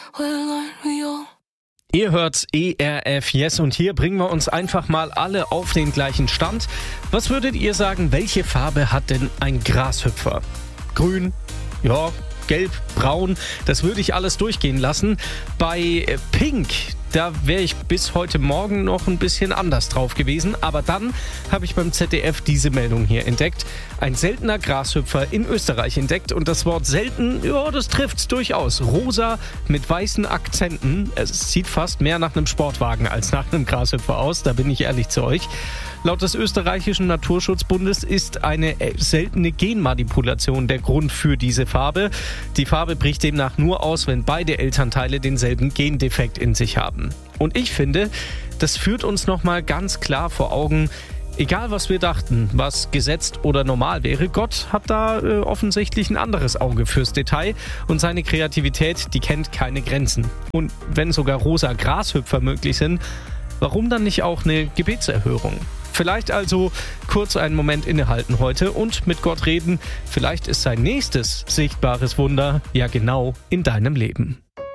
Ihr hört ERF Yes und hier bringen wir uns einfach mal alle auf den gleichen Stand. Was würdet ihr sagen, welche Farbe hat denn ein Grashüpfer? Grün? Ja, gelb, braun, das würde ich alles durchgehen lassen. Bei Pink, da wäre ich bis heute Morgen noch ein bisschen anders drauf gewesen. Aber dann habe ich beim ZDF diese Meldung hier entdeckt. Ein seltener Grashüpfer in Österreich entdeckt. Und das Wort selten, ja, das trifft's durchaus. Rosa mit weißen Akzenten. Es sieht fast mehr nach einem Sportwagen als nach einem Grashüpfer aus. Da bin ich ehrlich zu euch. Laut des österreichischen Naturschutzbundes ist eine seltene Genmanipulation der Grund für diese Farbe. Die Farbe bricht demnach nur aus, wenn beide Elternteile denselben Gendefekt in sich haben. Und ich finde, das führt uns nochmal ganz klar vor Augen, egal was wir dachten, was gesetzt oder normal wäre, Gott hat da offensichtlich ein anderes Auge fürs Detail und seine Kreativität, die kennt keine Grenzen. Und wenn sogar rosa Grashüpfer möglich sind, warum dann nicht auch eine Gebetserhörung? Vielleicht also kurz einen Moment innehalten heute und mit Gott reden. Vielleicht ist sein nächstes sichtbares Wunder ja genau in deinem Leben.